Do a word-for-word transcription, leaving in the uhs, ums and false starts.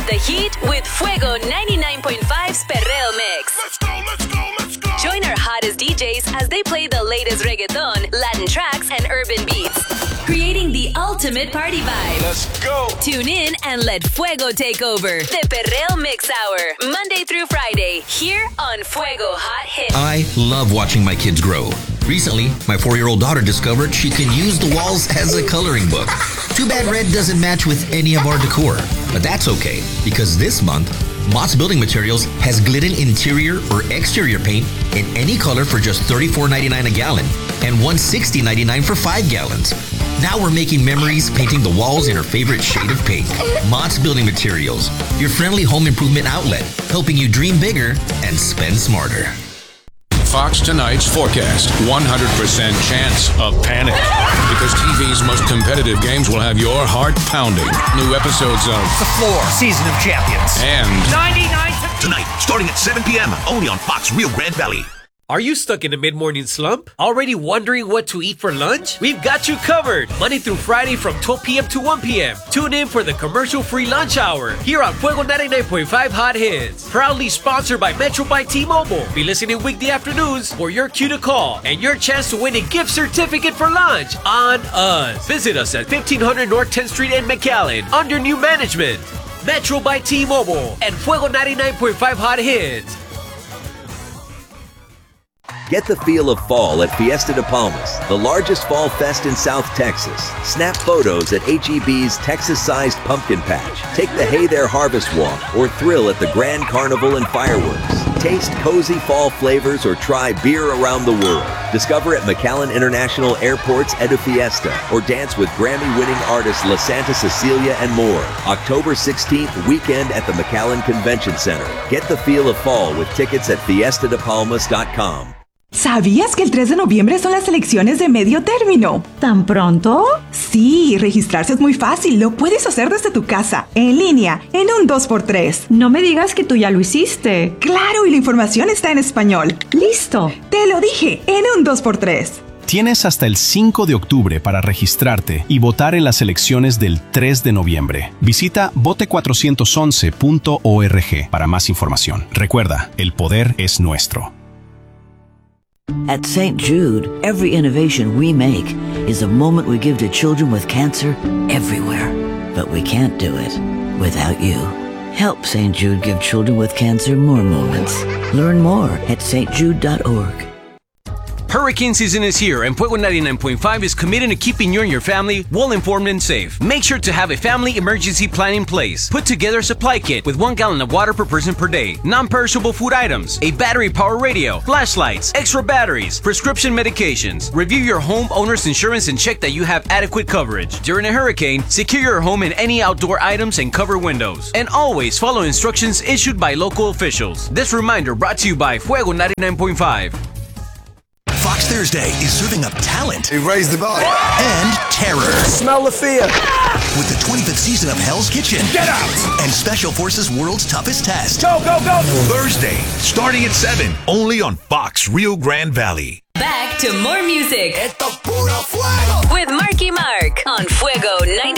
the heat with Fuego ninety-nine point five's Perreo Mix. Let's go, let's go, let's go. Join our hottest D Js as they play the latest reggaeton, Latin tracks, and urban beats, creating the ultimate party vibe. Let's go. Tune in and let Fuego take over. The Perreo Mix Hour, Monday through Friday, here on Fuego Hot Hits. I love watching my kids grow. Recently, my four-year-old daughter discovered she can use the walls as a coloring book. Too bad red doesn't match with any of our decor, but that's okay, because this month, Mott's Building Materials has Glidden interior or exterior paint in any color for just thirty-four ninety-nine a gallon and one hundred sixty ninety-nine for five gallons. Now we're making memories painting the walls in her favorite shade of pink. Mott's Building Materials, your friendly home improvement outlet, helping you dream bigger and spend smarter. Fox Tonight's forecast, one hundred percent chance of panic. Because T V's most competitive games will have your heart pounding. New episodes of The Floor, Season of Champions. And ninety-nine Tonight, starting at seven p.m., only on Fox Rio Grande Valley. Are you stuck in a mid-morning slump? Already wondering what to eat for lunch? We've got you covered. Monday through Friday from twelve p.m. to one p.m. Tune in for the commercial-free lunch hour here on Fuego ninety-nine point five Hot Hits. Proudly sponsored by Metro by T-Mobile. Be listening weekday afternoons for your cue to call and your chance to win a gift certificate for lunch on us. Visit us at fifteen hundred North tenth Street in McAllen under new management. Metro by T-Mobile and Fuego ninety-nine point five Hot Hits. Get the feel of fall at Fiesta de Palmas, the largest fall fest in South Texas. Snap photos at H E B's Texas-sized pumpkin patch. Take the Hey There Harvest Walk or thrill at the Grand Carnival and fireworks. Taste cozy fall flavors or try beer around the world. Discover at McAllen International Airport's Edu Fiesta or dance with Grammy-winning artist La Santa Cecilia and more. October sixteenth, weekend at the McAllen Convention Center. Get the feel of fall with tickets at fiesta de palmas dot com. ¿Sabías que el tres de noviembre son las elecciones de medio término? ¿Tan pronto? Sí, registrarse es muy fácil. Lo puedes hacer desde tu casa, en línea, en un dos por tres. No me digas que tú ya lo hiciste. Claro, y la información está en español. ¡Listo! Te lo dije, en un dos por tres. Tienes hasta el cinco de octubre para registrarte y votar en las elecciones del tres de noviembre. Visita vote cuatrocientos once punto org para más información. Recuerda, el poder es nuestro. At Saint Jude, every innovation we make is a moment we give to children with cancer everywhere. But we can't do it without you. Help Saint Jude give children with cancer more moments. Learn more at s t jude dot org. Hurricane season is here, and Fuego ninety-nine point five is committed to keeping you and your family well-informed and safe. Make sure to have a family emergency plan in place. Put together a supply kit with one gallon of water per person per day, non-perishable food items, a battery-powered radio, flashlights, extra batteries, prescription medications. Review your homeowner's insurance and check that you have adequate coverage. During a hurricane, secure your home and any outdoor items and cover windows. And always follow instructions issued by local officials. This reminder brought to you by Fuego ninety-nine point five. Fox Thursday is serving up talent. He raised the bar. And terror. Smell the fear. With the twenty-fifth season of Hell's Kitchen. Get out! And Special Forces World's Toughest Test. Go, go, go! Thursday, starting at seven, only on Fox Rio Grande Valley. Back to more music Esto puro fuego. with Marky Mark on Fuego ninety-nine.